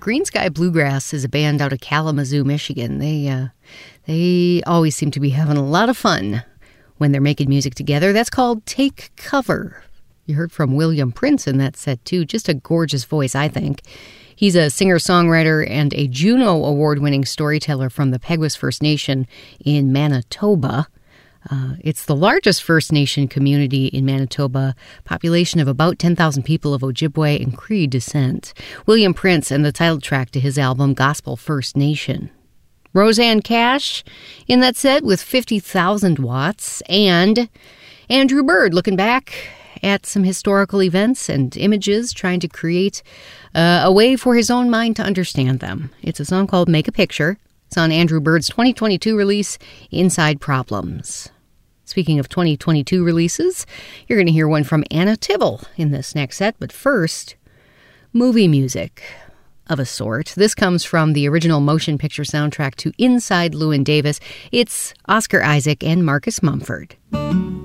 Green Sky Bluegrass is a band out of Kalamazoo, Michigan. They always seem to be having a lot of fun when they're making music together. That's called Take Cover. You heard from William Prince in that set, too. Just a gorgeous voice, I think. He's a singer-songwriter and a Juno Award-winning storyteller from the Peguis First Nation in Manitoba. It's the largest First Nation community in Manitoba, population of about 10,000 people of Ojibwe and Cree descent. William Prince and the title track to his album, Gospel First Nation. Rosanne Cash in that set with 50,000 watts, and Andrew Bird looking back at some historical events and images, trying to create a way for his own mind to understand them. It's a song called Make a Picture. It's on Andrew Bird's 2022 release, Inside Problems. Speaking of 2022 releases, you're going to hear one from Anna Tibble in this next set, but first, movie music of a sort. This comes from the original motion picture soundtrack to Inside Llewyn Davis. It's Oscar Isaac and Marcus Mumford.